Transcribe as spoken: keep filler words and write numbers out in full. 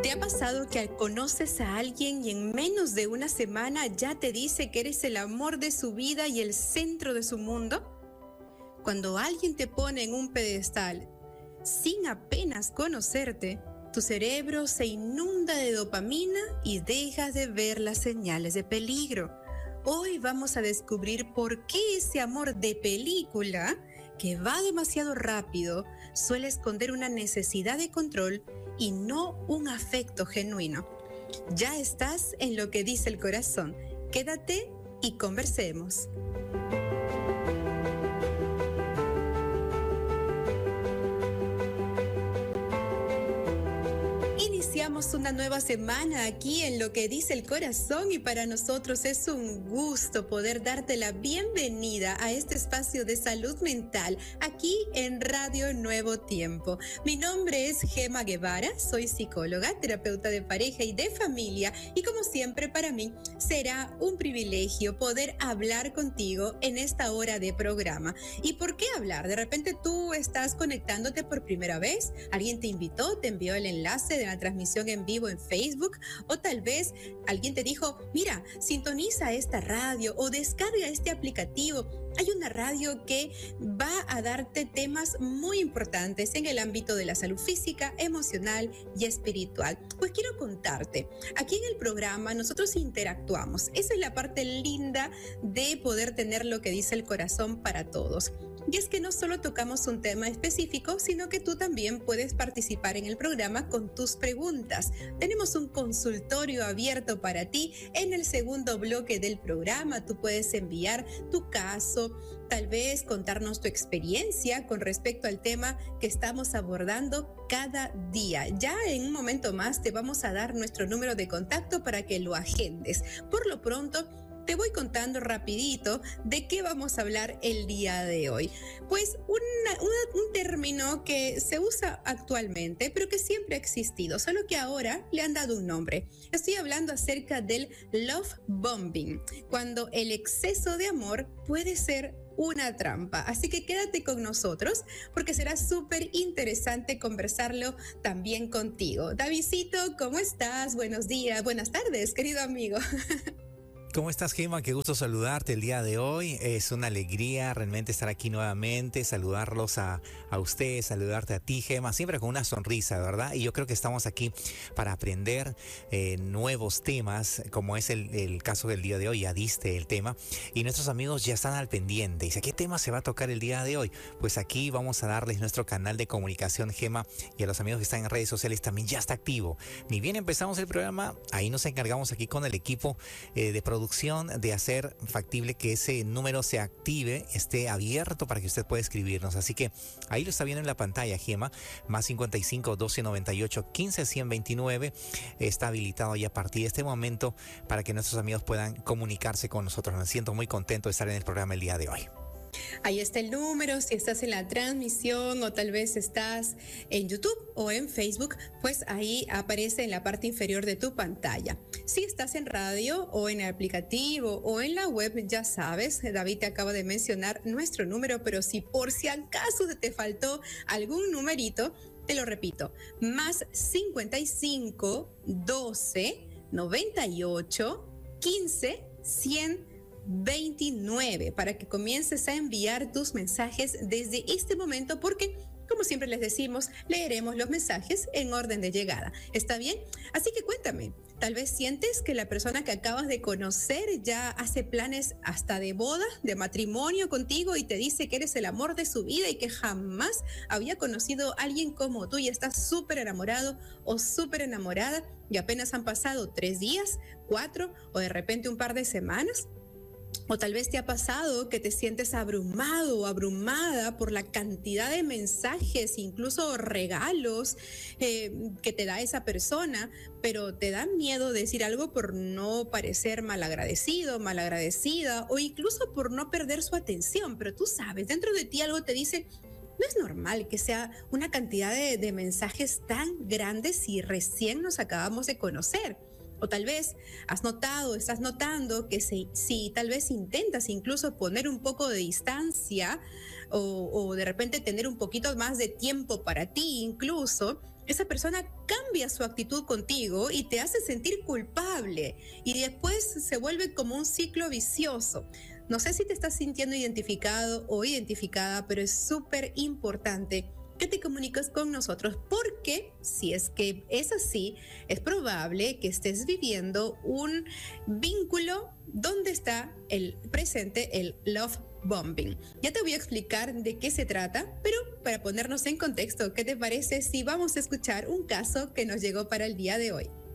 ¿Te ha pasado que conoces a alguien y en menos de una semana ya te dice que eres el amor de su vida y el centro de su mundo? Cuando alguien te pone en un pedestal sin apenas conocerte, tu cerebro se inunda de dopamina y dejas de ver las señales de peligro. Hoy vamos a descubrir por qué ese amor de película, que va demasiado rápido, suele esconder una necesidad de control y no un afecto genuino. Ya estás en Lo que dice el corazón. Quédate y conversemos. Iniciamos una nueva semana aquí en Lo que dice el corazón y para nosotros es un gusto poder darte la bienvenida a este espacio de salud mental aquí en Radio Nuevo Tiempo. Mi nombre es Gema Guevara, soy psicóloga, terapeuta de pareja y de familia y como siempre para mí será un privilegio poder hablar contigo en esta hora de programa. ¿Y por qué hablar? De repente tú estás conectándote por primera vez, alguien te invitó, te envió el enlace de la transmisión en vivo en Facebook o tal vez alguien te dijo, mira, sintoniza esta radio o descarga este aplicativo. Hay una radio que va a darte temas muy importantes en el ámbito de la salud física, emocional y espiritual. Pues quiero contarte, aquí en el programa nosotros interactuamos. Esa es la parte linda de poder tener Lo que dice el corazón para todos. Y es que no solo tocamos un tema específico, sino que tú también puedes participar en el programa con tus preguntas. Tenemos un consultorio abierto para ti en el segundo bloque del programa. Tú puedes enviar tu caso, tal vez contarnos tu experiencia con respecto al tema que estamos abordando cada día. Ya en un momento más te vamos a dar nuestro número de contacto para que lo agendes. Por lo pronto, te voy contando rapidito de qué vamos a hablar el día de hoy. Pues una, una, un término que se usa actualmente, pero que siempre ha existido, solo que ahora le han dado un nombre. Estoy hablando acerca del love bombing, cuando el exceso de amor puede ser una trampa. Así que quédate con nosotros porque será súper interesante conversarlo también contigo. Davidcito, ¿cómo estás? Buenos días, buenas tardes, querido amigo. ¿Cómo estás, Gema? Qué gusto saludarte el día de hoy. Es una alegría realmente estar aquí nuevamente, saludarlos a, a ustedes, saludarte a ti, Gema, siempre con una sonrisa, ¿verdad? Y yo creo que estamos aquí para aprender eh, nuevos temas, como es el, el caso del día de hoy. Ya diste el tema y nuestros amigos ya están al pendiente. Dice, ¿qué tema se va a tocar el día de hoy? Pues aquí vamos a darles nuestro canal de comunicación, Gema, y a los amigos que están en redes sociales también ya está activo. Ni bien empezamos el programa, ahí nos encargamos aquí con el equipo eh, de producción de hacer factible que ese número se active, esté abierto para que usted pueda escribirnos. Así que ahí lo está viendo en la pantalla, Gema, más cincuenta y cinco, doce noventa y ocho, quince, ciento veintinueve. Está habilitado ya a partir de este momento para que nuestros amigos puedan comunicarse con nosotros. Me siento muy contento de estar en el programa el día de hoy. Ahí está el número, si estás en la transmisión o tal vez estás en YouTube o en Facebook, pues ahí aparece en la parte inferior de tu pantalla. Si estás en radio o en el aplicativo o en la web, ya sabes, David te acaba de mencionar nuestro número, pero si por si acaso te faltó algún numerito, te lo repito, más cincuenta y cinco, doce, noventa y ocho, quince, cien veintinueve para que comiences a enviar tus mensajes desde este momento porque, como siempre les decimos, leeremos los mensajes en orden de llegada. ¿Está bien? Así que cuéntame, tal vez sientes que la persona que acabas de conocer ya hace planes hasta de boda, de matrimonio contigo y te dice que eres el amor de su vida y que jamás había conocido a alguien como tú y estás súper enamorado o súper enamorada y apenas han pasado tres días, cuatro o de repente un par de semanas. O tal vez te ha pasado que te sientes abrumado o abrumada por la cantidad de mensajes, incluso regalos eh, que te da esa persona, pero te da miedo decir algo por no parecer malagradecido, malagradecida o incluso por no perder su atención. Pero tú sabes, dentro de ti algo te dice, no es normal que sea una cantidad de, de mensajes tan grandes si recién nos acabamos de conocer. O tal vez has notado, estás notando que si, si tal vez intentas incluso poner un poco de distancia o, o de repente tener un poquito más de tiempo para ti incluso, esa persona cambia su actitud contigo y te hace sentir culpable y después se vuelve como un ciclo vicioso. No sé si te estás sintiendo identificado o identificada, pero es súper importante que te comuniques con nosotros, porque si es que es así, es probable que estés viviendo un vínculo donde está el presente, el love bombing. Ya te voy a explicar de qué se trata, pero para ponernos en contexto, ¿qué te parece si vamos a escuchar un caso que nos llegó para el día de hoy?